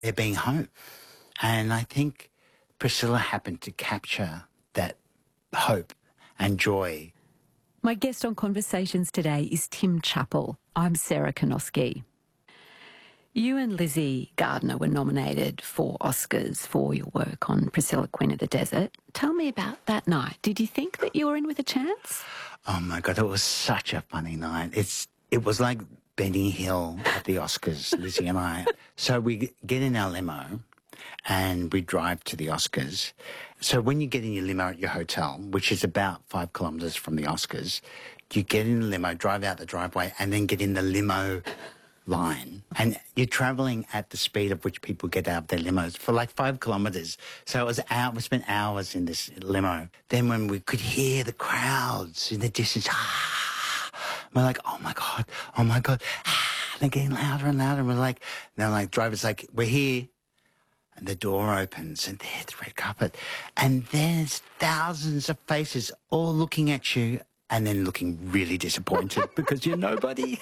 there being hope. And I think Priscilla happened to capture that hope and joy. My guest on Conversations today is Tim Chappell. I'm Sarah Konoski. You and Lizzie Gardner were nominated for Oscars for your work on Priscilla, Queen of the Desert. Tell me about that night. Did you think that you were in with a chance? Oh my God, it was such a funny night. It was like Benny Hill at the Oscars, Lizzie and I. So we get in our limo and we drive to the Oscars. So when you get in your limo at your hotel, which is about 5 kilometres from the Oscars, you get in the limo, drive out the driveway, and then get in the limo line. And you're travelling at the speed of which people get out of their limos for like 5 kilometres. So it was we spent hours in this limo. Then when we could hear the crowds in the distance, we're like, oh my God, they're getting louder and louder. And we're like, driver's like, we're here. And the door opens and there's the red carpet. And there's thousands of faces all looking at you and then looking really disappointed because you're nobody.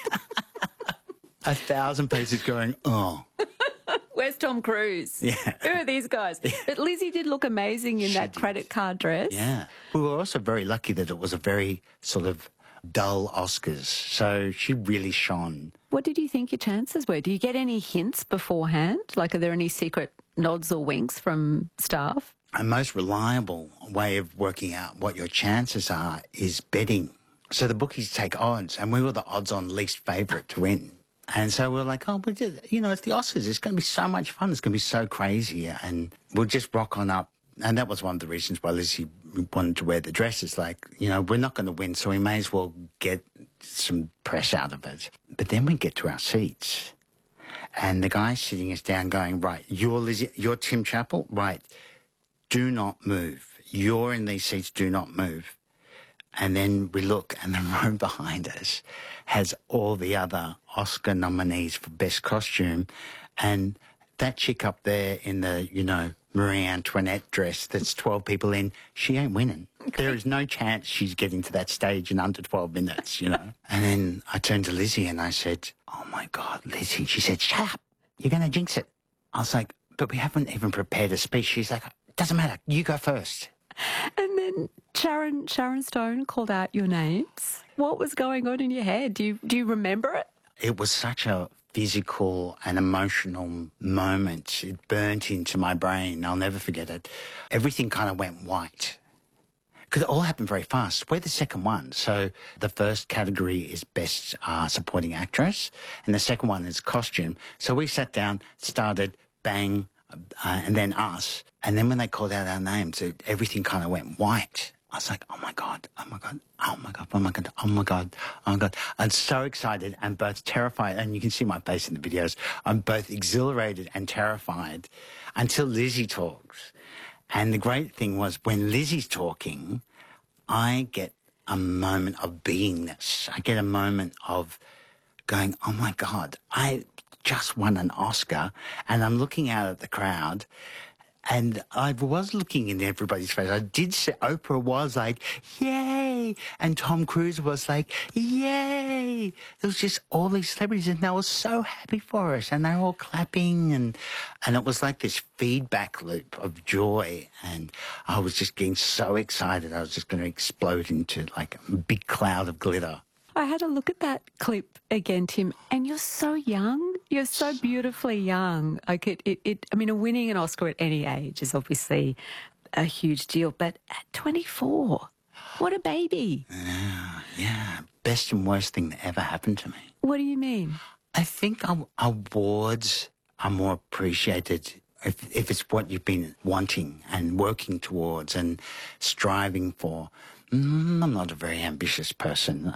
1,000 faces going, oh. Where's Tom Cruise? Yeah. Who are these guys? Yeah. But Lizzie did look amazing in that credit card dress. Yeah. We were also very lucky that it was a very sort of dull Oscars. So she really shone. What did you think your chances were? Do you get any hints beforehand? Like, are there any secret nods or winks from staff? A most reliable way of working out what your chances are is betting. So the bookies take odds, and we were the odds-on least favourite to win. And so we're like, oh, it's the Oscars. It's going to be so much fun. It's going to be so crazy. And we'll just rock on up. And that was one of the reasons why Lizzie wanted to wear the dress. It's like, we're not going to win, so we may as well get some press out of it. But then we get to our seats. And the guy's sitting us down going, right, you're Tim Chappell? Right, do not move. You're in these seats, do not move. And then we look, and the row behind us has all the other Oscar nominees for Best Costume. And that chick up there in the, Marie Antoinette dress that's 12 people in, she ain't winning. There is no chance she's getting to that stage in under 12 minutes, And then I turned to Lizzie and I said, oh, my God, Lizzie. She said, shut up. You're going to jinx it. I was like, but we haven't even prepared a speech. She's like, doesn't matter. You go first. And then Sharon Stone called out your names. What was going on in your head? Do you remember it? It was such a physical and emotional moment. It burnt into my brain. I'll never forget it. Everything kind of went white. Because it all happened very fast. We're the second one. So the first category is Best Supporting Actress, and the second one is Costume. So we sat down, started, bang, and then us. And then when they called out our names, everything kind of went white. I was like, oh, my God, oh, my God, oh, my God, oh, my God, oh, my God, oh, my God. I'm so excited and both terrified. And you can see my face in the videos. I'm both exhilarated and terrified until Lizzie talks. And the great thing was when Lizzie's talking, I get a moment of beingness. I get a moment of going, oh, my God, I just won an Oscar. And I'm looking out at the crowd. And I was looking in everybody's face. I did say Oprah was like, yay! And Tom Cruise was like, yay! There was just all these celebrities and they were so happy for us and they were all clapping and it was like this feedback loop of joy and I was just getting so excited. I was just going to explode into like a big cloud of glitter. I had a look at that clip again, Tim, and you're so young. You're so beautifully young. Like winning an Oscar at any age is obviously a huge deal, but at 24, what a baby. Yeah. Best and worst thing that ever happened to me. What do you mean? I think awards are more appreciated if it's what you've been wanting and working towards and striving for. I'm not a very ambitious person.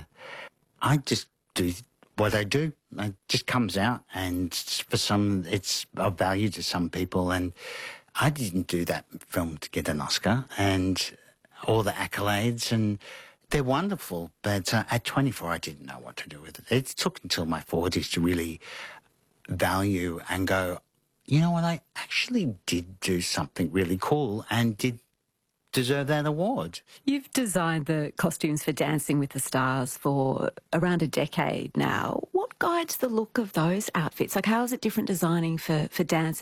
I just do what I do. It just comes out, and for some, it's of value to some people. And I didn't do that film to get an Oscar, and all the accolades, and they're wonderful. But at 24, I didn't know what to do with it. It took until my 40s to really value and go, you know what, I actually did do something really cool and did deserve that award. You've designed the costumes for Dancing with the Stars for around a decade now. What guides the look of those outfits? Like, how is it different designing for dancers